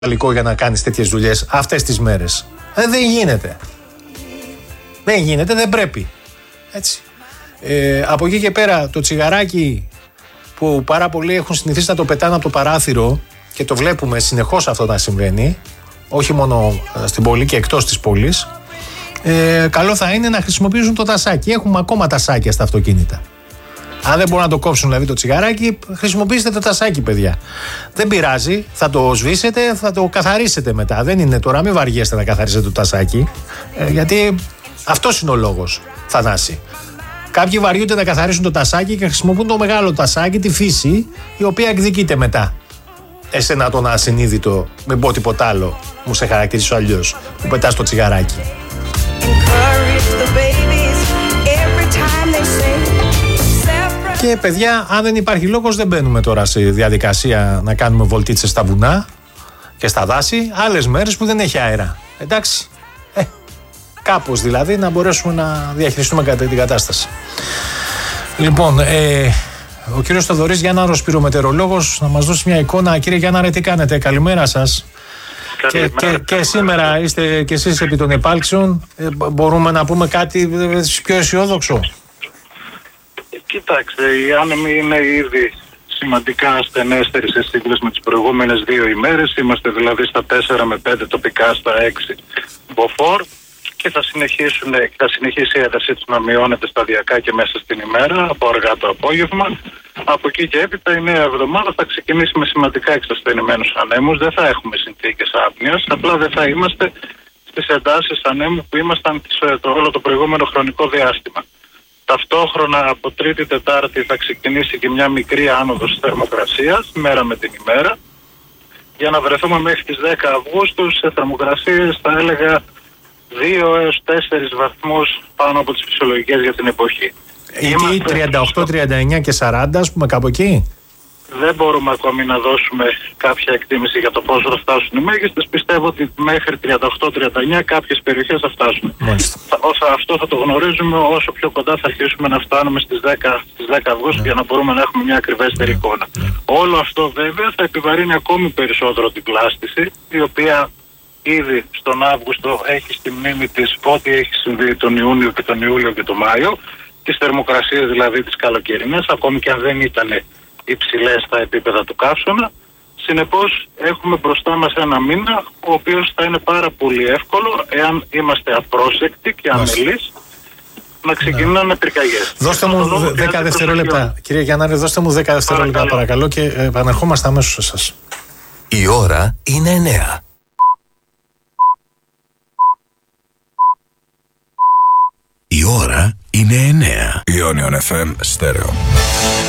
ιταλικό για να κάνεις τέτοιες δουλειές αυτές τις μέρες. Δεν γίνεται. Δεν γίνεται, δεν πρέπει. Έτσι. Από εκεί και πέρα το τσιγαράκι που πάρα πολλοί έχουν συνηθίσει να το πετάνε από το παράθυρο και το βλέπουμε συνεχώς αυτό να συμβαίνει, όχι μόνο στην πόλη και εκτός της πόλης, καλό θα είναι να χρησιμοποιήσουν το τασάκι. Έχουμε ακόμα τασάκια στα αυτοκίνητα. Αν δεν μπορούν να το κόψουν δηλαδή το τσιγαράκι, χρησιμοποιήστε το τασάκι, παιδιά. Δεν πειράζει, θα το σβήσετε, θα το καθαρίσετε μετά. Δεν είναι τώρα, μην βαριέστε να καθαρίσετε το τασάκι, γιατί αυτός είναι ο λόγος, Θανάση. Κάποιοι βαριούνται να καθαρίσουν το τασάκι και χρησιμοποιούν το μεγάλο τασάκι, τη φύση, η οποία εκδικείται μετά. Εσένα τον ασυνείδητο, μην πω τίποτα άλλο, μου σε χαρακτηρίσω αλλιώς, που πετάς το τσιγαράκι. Και παιδιά, αν δεν υπάρχει λόγος, δεν μπαίνουμε τώρα στη διαδικασία να κάνουμε βολτίτσες στα βουνά και στα δάση. Άλλες μέρες που δεν έχει αέρα. Εντάξει. Κάπως δηλαδή να μπορέσουμε να διαχειριστούμε την κατάσταση. Λοιπόν, ο κύριος Θοδωρής Γιάνναρος, πυρομετεωρολόγος, να μας δώσει μια εικόνα. Κύριε Γιάνναρε, τι κάνετε? Καλημέρα σας. Και σήμερα είστε κι εσείς επί των επάλξεων. Μπορούμε να πούμε κάτι πιο αισιόδοξο? Κοιτάξτε, οι άνεμοι είναι ήδη σημαντικά στενέστεροι σε σύγκριση με τις προηγούμενες 2 ημέρες. Είμαστε δηλαδή στα 4 με 5 τοπικά, στα 6 μποφόρ και θα συνεχίσει η έντασή τους να μειώνεται σταδιακά και μέσα στην ημέρα από αργά το απόγευμα. Από εκεί και έπειτα η νέα εβδομάδα θα ξεκινήσει με σημαντικά εξασθενημένους ανέμους. Δεν θα έχουμε συνθήκες άπνοιας, απλά δεν θα είμαστε στις εντάσεις ανέμου που ήμασταν όλο το προηγούμενο χρονικό διάστημα. Ταυτόχρονα από Τρίτη-Τετάρτη θα ξεκινήσει και μια μικρή άνοδος της θερμοκρασίας μέρα με την ημέρα, για να βρεθούμε μέχρι τις 10 Αυγούστου σε θερμοκρασίες, θα έλεγα 2 έως 4 βαθμούς πάνω από τις φυσιολογικές για την εποχή. Εκεί 38, 39 και 40, ας πούμε, κάπου εκεί. Δεν μπορούμε ακόμη να δώσουμε κάποια εκτίμηση για το πόσο θα φτάσουν οι μέγιστες. Πιστεύω ότι μέχρι 38-39 κάποιες περιοχές θα φτάσουν. Αυτό θα το γνωρίζουμε όσο πιο κοντά θα αρχίσουμε να φτάνουμε στις 10 Αυγούστου για να μπορούμε να έχουμε μια ακριβέστερη εικόνα. Όλο αυτό βέβαια θα επιβαρύνει ακόμη περισσότερο την πλάστηση, η οποία ήδη στον Αύγουστο έχει στη μνήμη της ό,τι έχει συμβεί τον Ιούνιο και τον Ιούλιο και τον Μάιο, τις θερμοκρασίες δηλαδή τις καλοκαιρινές, ακόμη και αν δεν ήταν υψηλές στα επίπεδα του καύσωνα. Συνεπώς έχουμε μπροστά μας ένα μήνα ο οποίος θα είναι πάρα πολύ εύκολο, εάν είμαστε απρόσεκτοι και αμελείς, να ξεκινάνε πυρκαγιές. Δώστε μου 10 δευτερόλεπτα. Κύριε Γιάνναρη, δώστε μου 10 δευτερόλεπτα παρακαλώ και επανερχόμαστε αμέσως σε εσάς. Η ώρα είναι 9. Η ώρα είναι 9. Ionion FM Stereo.